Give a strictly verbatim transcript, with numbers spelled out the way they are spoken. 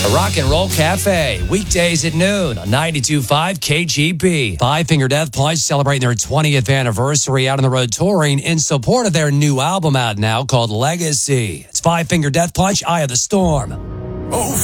The Rock and Roll Cafe, weekdays at noon on ninety-two point five K G B. Five Finger Death Punch celebrating their twentieth anniversary out on the road touring in support of their new album out now called Legacy. It's Five Finger Death Punch, Eye of the Storm. Oh,